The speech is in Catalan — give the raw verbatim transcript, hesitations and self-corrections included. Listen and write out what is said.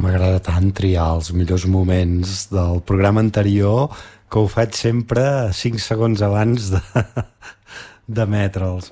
m'agrada tant triar els millors moments del programa anterior que ho faig sempre cinc segons abans de d'emetre'ls.